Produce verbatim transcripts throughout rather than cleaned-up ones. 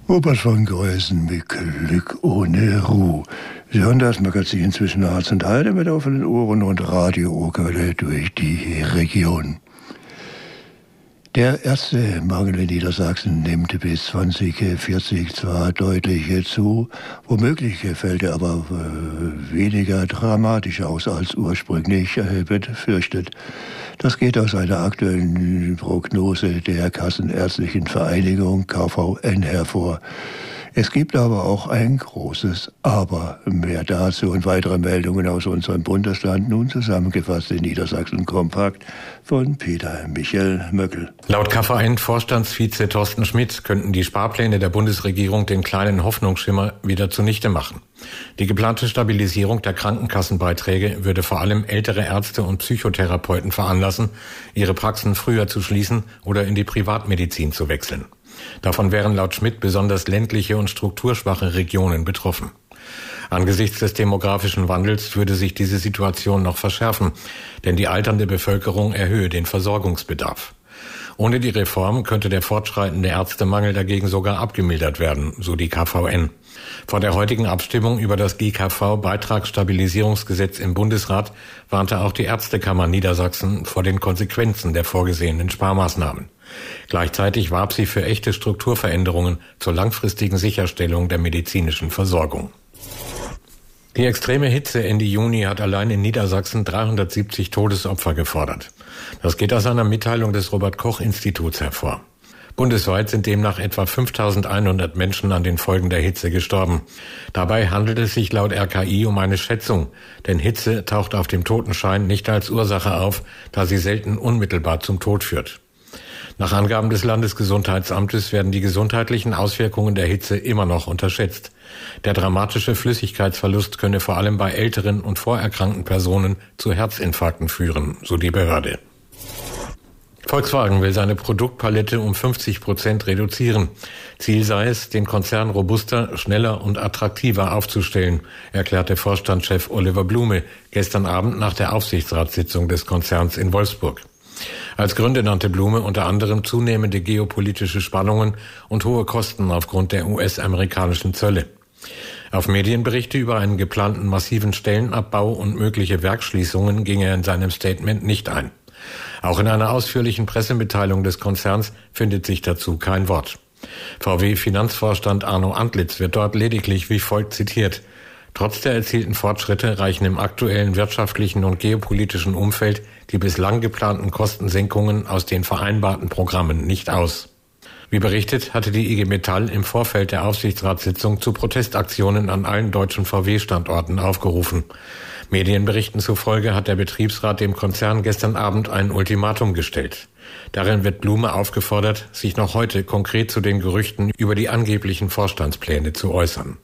Robert von Greußen mit Glück ohne Ruhe. Sie hören das Magazin zwischen Harz und Heide mit offenen Ohren und Radio-Urquelle durch die Region. Der Ärztemangel in Niedersachsen nimmt bis zwanzig vierzig zwar deutlich zu, womöglich fällt er aber weniger dramatisch aus als ursprünglich befürchtet. Das geht aus einer aktuellen Prognose der Kassenärztlichen Vereinigung K V N hervor. Es gibt aber auch ein großes Aber. Mehr dazu und weitere Meldungen aus unserem Bundesland, nun zusammengefasst in Niedersachsen Kompakt von Peter Michael Möckel. Laut K V N-Vorstandsvize Thorsten Schmidt könnten die Sparpläne der Bundesregierung den kleinen Hoffnungsschimmer wieder zunichte machen. Die geplante Stabilisierung der Krankenkassenbeiträge würde vor allem ältere Ärzte und Psychotherapeuten veranlassen, ihre Praxen früher zu schließen oder in die Privatmedizin zu wechseln. Davon wären laut Schmidt besonders ländliche und strukturschwache Regionen betroffen. Angesichts des demografischen Wandels würde sich diese Situation noch verschärfen, denn die alternde Bevölkerung erhöhe den Versorgungsbedarf. Ohne die Reform könnte der fortschreitende Ärztemangel dagegen sogar abgemildert werden, so die K V N. Vor der heutigen Abstimmung über das G K V-Beitragsstabilisierungsgesetz im Bundesrat warnte auch die Ärztekammer Niedersachsen vor den Konsequenzen der vorgesehenen Sparmaßnahmen. Gleichzeitig warb sie für echte Strukturveränderungen zur langfristigen Sicherstellung der medizinischen Versorgung. Die extreme Hitze Ende Juni hat allein in Niedersachsen dreihundertsiebzig Todesopfer gefordert. Das geht aus einer Mitteilung des Robert-Koch-Instituts hervor. Bundesweit sind demnach etwa fünftausendeinhundert Menschen an den Folgen der Hitze gestorben. Dabei handelt es sich laut R K I um eine Schätzung, denn Hitze taucht auf dem Totenschein nicht als Ursache auf, da sie selten unmittelbar zum Tod führt. Nach Angaben des Landesgesundheitsamtes werden die gesundheitlichen Auswirkungen der Hitze immer noch unterschätzt. Der dramatische Flüssigkeitsverlust könne vor allem bei älteren und vorerkrankten Personen zu Herzinfarkten führen, so die Behörde. Volkswagen will seine Produktpalette um fünfzig Prozent reduzieren. Ziel sei es, den Konzern robuster, schneller und attraktiver aufzustellen, erklärte Vorstandschef Oliver Blume gestern Abend nach der Aufsichtsratssitzung des Konzerns in Wolfsburg. Als Gründe nannte Blume unter anderem zunehmende geopolitische Spannungen und hohe Kosten aufgrund der U S-amerikanischen Zölle. Auf Medienberichte über einen geplanten massiven Stellenabbau und mögliche Werksschließungen ging er in seinem Statement nicht ein. Auch in einer ausführlichen Pressemitteilung des Konzerns findet sich dazu kein Wort. V W-Finanzvorstand Arno Antlitz wird dort lediglich wie folgt zitiert: Trotz der erzielten Fortschritte reichen im aktuellen wirtschaftlichen und geopolitischen Umfeld die bislang geplanten Kostensenkungen aus den vereinbarten Programmen nicht aus. Wie berichtet, hatte die I G Metall im Vorfeld der Aufsichtsratssitzung zu Protestaktionen an allen deutschen V W-Standorten aufgerufen. Medienberichten zufolge hat der Betriebsrat dem Konzern gestern Abend ein Ultimatum gestellt. Darin wird Blume aufgefordert, sich noch heute konkret zu den Gerüchten über die angeblichen Vorstandspläne zu äußern.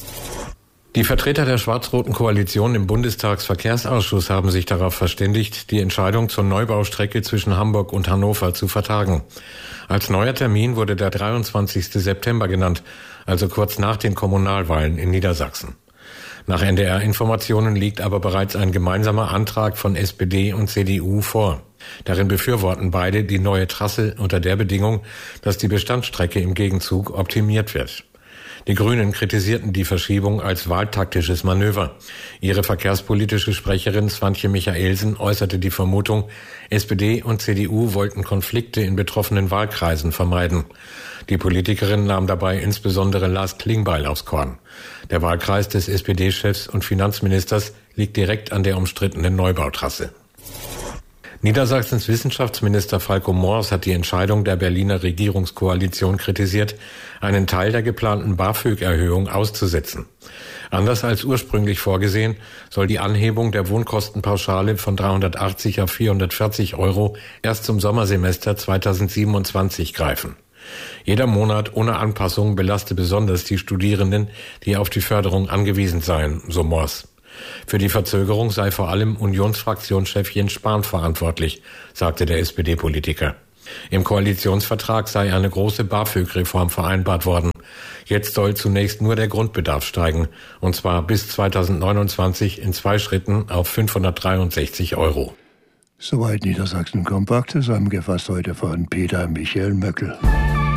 Die Vertreter der schwarz-roten Koalition im Bundestagsverkehrsausschuss haben sich darauf verständigt, die Entscheidung zur Neubaustrecke zwischen Hamburg und Hannover zu vertagen. Als neuer Termin wurde der dreiundzwanzigsten September genannt, also kurz nach den Kommunalwahlen in Niedersachsen. Nach N D R-Informationen liegt aber bereits ein gemeinsamer Antrag von S P D und C D U vor. Darin befürworten beide die neue Trasse unter der Bedingung, dass die Bestandsstrecke im Gegenzug optimiert wird. Die Grünen kritisierten die Verschiebung als wahltaktisches Manöver. Ihre verkehrspolitische Sprecherin Swantje Michaelsen äußerte die Vermutung, S P D und C D U wollten Konflikte in betroffenen Wahlkreisen vermeiden. Die Politikerin nahm dabei insbesondere Lars Klingbeil aufs Korn. Der Wahlkreis des S P D-Chefs und Finanzministers liegt direkt an der umstrittenen Neubautrasse. Niedersachsens Wissenschaftsminister Falco Moors hat die Entscheidung der Berliner Regierungskoalition kritisiert, einen Teil der geplanten BAföG-Erhöhung auszusetzen. Anders als ursprünglich vorgesehen, soll die Anhebung der Wohnkostenpauschale von dreihundertachtzig auf vierhundertvierzig Euro erst zum Sommersemester zweitausendsiebenundzwanzig greifen. Jeder Monat ohne Anpassung belaste besonders die Studierenden, die auf die Förderung angewiesen seien, so Moors. Für die Verzögerung sei vor allem Unionsfraktionschef Jens Spahn verantwortlich, sagte der S P D-Politiker. Im Koalitionsvertrag sei eine große BAföG-Reform vereinbart worden. Jetzt soll zunächst nur der Grundbedarf steigen, und zwar bis zweitausendneunundzwanzig in zwei Schritten auf fünfhundertdreiundsechzig Euro. Soweit Niedersachsen Kompakt, zusammengefasst heute von Peter Michael Möckel.